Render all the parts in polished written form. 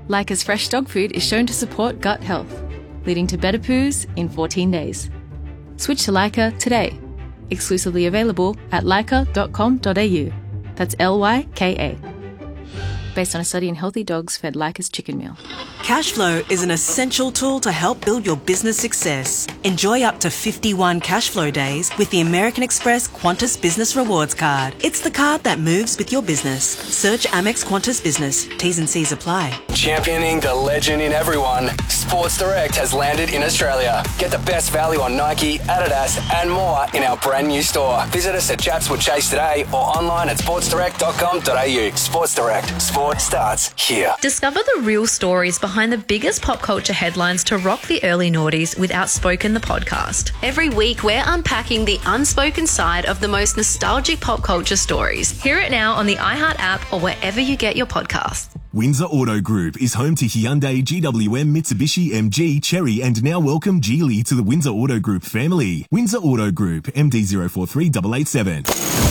Leica's fresh dog food is shown to support gut health, leading to better poos in 14 days. Switch to Leica today. Exclusively available at leica.com.au. That's Lyka. Based on a study in healthy dogs fed Leica's chicken meal. Cashflow is an essential tool to help build your business success. Enjoy up to 51 Cashflow days with the American Express Qantas Business Rewards Card. It's the card that moves with your business. Search Amex Qantas Business. T's and C's apply. Championing the legend in everyone, Sports Direct has landed in Australia. Get the best value on Nike, Adidas and more in our brand new store. Visit us at Chatswood Chase today or online at sportsdirect.com.au. Sports Direct. Sport starts here. Discover the real stories behind the biggest pop culture headlines to rock the early noughties with Outspoken the podcast. Every week, we're unpacking the unspoken side of the most nostalgic pop culture stories. Hear it now on the iHeart app or wherever you get your podcasts. Windsor Auto Group is home to Hyundai, GWM, Mitsubishi, MG, Chery and now welcome Geely to the Windsor Auto Group family. Windsor Auto Group, MD043887.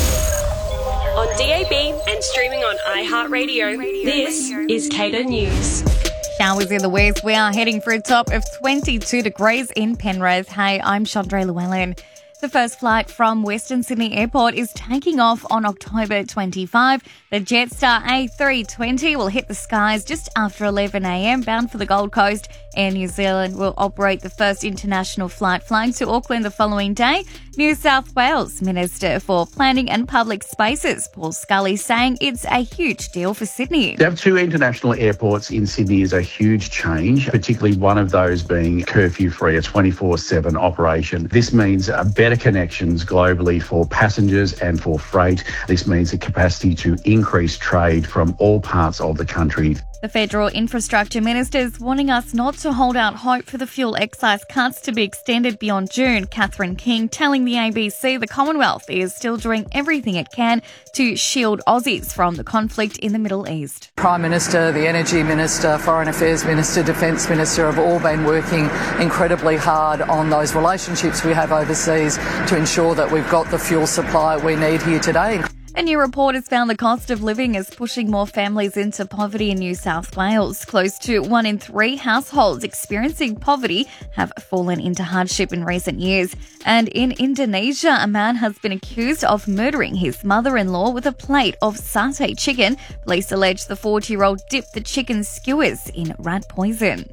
On DAB and streaming on iHeartRadio, this is Cater News. Showers in the west. We are heading for a top of 22 degrees in Penrith. Hey, I'm Chandra Llewellyn. The first flight from Western Sydney Airport is taking off on October 25. The Jetstar A320 will hit the skies just after 11 a.m. bound for the Gold Coast. Air New Zealand will operate the first international flight flying to Auckland the following day. New South Wales Minister for Planning and Public Spaces, Paul Scully, saying it's a huge deal for Sydney. To have two international airports in Sydney is a huge change, particularly one of those being curfew-free, a 24/7 operation. This means better connections globally for passengers and for freight. This means a capacity to increase trade from all parts of the country. The Federal Infrastructure Minister is warning us not to hold out hope for the fuel excise cuts to be extended beyond June. Catherine King telling the ABC the Commonwealth is still doing everything it can to shield Aussies from the conflict in the Middle East. Prime Minister, the Energy Minister, Foreign Affairs Minister, Defence Minister have all been working incredibly hard on those relationships we have overseas to ensure that we've got the fuel supply we need here today. A new report has found the cost of living is pushing more families into poverty in New South Wales. Close to 1 in 3 households experiencing poverty have fallen into hardship in recent years. And in Indonesia, a man has been accused of murdering his mother-in-law with a plate of satay chicken. Police allege the 40-year-old dipped the chicken skewers in rat poison.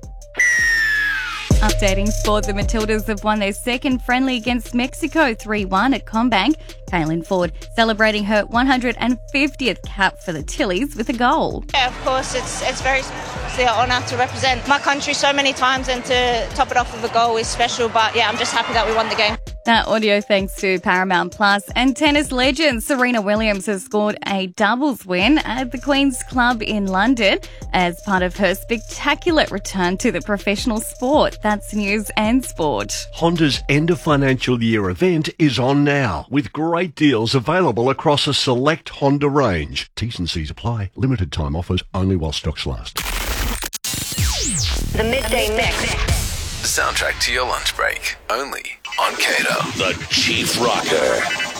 Updating sport, the Matildas have won their second friendly against Mexico 3-1 at Combank. Kaylin Ford celebrating her 150th cap for the Tillies with a goal. Yeah, of course, it's very an honour to represent my country so many times, and to top it off with a goal is special. But yeah, I'm just happy that we won the game. That audio thanks to Paramount Plus. And tennis legend Serena Williams has scored a doubles win at the Queen's Club in London as part of her spectacular return to the professional sport. That's news and sport. Honda's end of financial year event is on now, with great deals available across a select Honda range. T's and C's apply. Limited time offers only while stocks last. The Midday Mix. The soundtrack to your lunch break, only on Cater. The Chief Rocker.